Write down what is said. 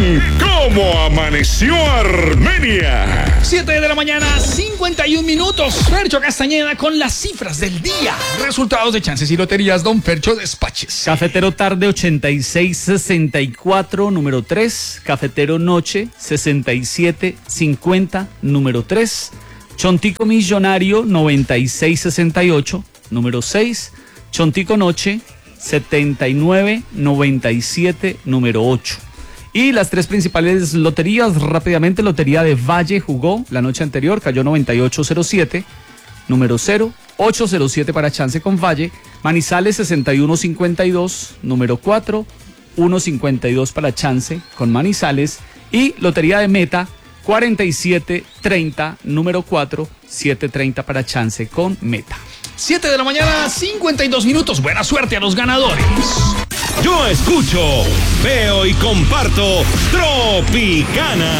en ¿Cómo amaneció Armenia? 7 de la mañana, 51 minutos. Fercho Castañeda con las cifras del día. Resultados de chances y loterías, don Fercho Despaches. Cafetero tarde 8664, número 3. Cafetero noche 6750, número 3. Chontico millonario 9668, número 6. Chontico noche 7997, número 8. Y las tres principales loterías, rápidamente, Lotería de Valle jugó la noche anterior, cayó 9807, número 0, 807 para chance con Valle, Manizales 6152, número 4, 152 para chance con Manizales, y Lotería de Meta 4730, número 4, 730 para chance con Meta. 7 de la mañana, 52 minutos. Buena suerte a los ganadores. Yo escucho, veo y comparto Tropicana.